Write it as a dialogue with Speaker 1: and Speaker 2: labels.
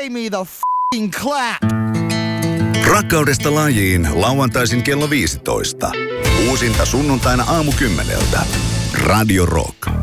Speaker 1: Play me the f***ing clap.
Speaker 2: Rakkaudesta lajiin lauantaisin kello 15. Uusinta sunnuntaina aamu 10. Radio Rock.